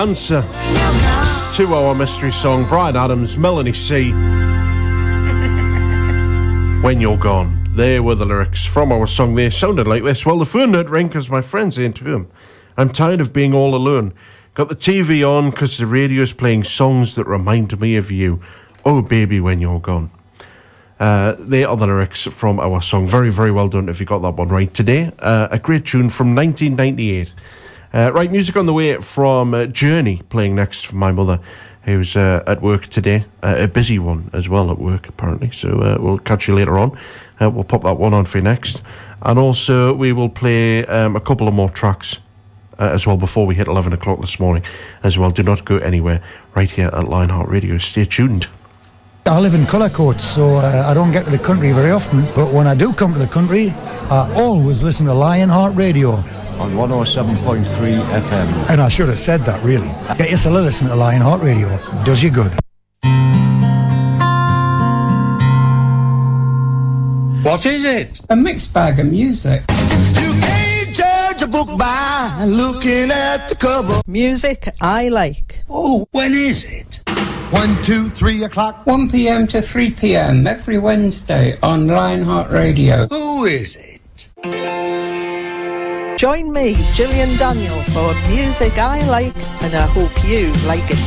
answer to our mystery song. Bryan Adams, Melanie C. When You're Gone. There were the lyrics from our song. They sounded like this. Well, the phone did ring because my friend's into him. I'm tired of being all alone. Got the TV on because the radio's playing songs that remind me of you. Oh, baby, when you're gone. They are the lyrics from our song. Very, very well done if you got that one right today. A great tune from 1998. Right, music on the way from Journey, playing next for my mother, who's at work today. A busy one as well at work, apparently. So we'll catch you later on. We'll pop that one on for you next. And also, we will play a couple of more tracks as well before we hit 11 o'clock this morning as well. Do not go anywhere right here at Lionheart Radio. Stay tuned. I live in Cullercoats, so I don't get to the country very often. But when I do come to the country, I always listen to Lionheart Radio. On 107.3 FM. And I should have said that, really. Get yourself to listen to Lionheart Radio. Does you good. What is it? A mixed bag of music. You can't judge a book by looking at the cover. Music I like. Oh, when is it? 1, 2, 3 o'clock. 1 p.m. to 3 p.m. every Wednesday on Lionheart Radio. Who is it? Join me, Gillian Daniel, for music I like, and I hope you like it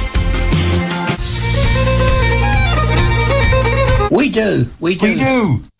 too. We do. We do.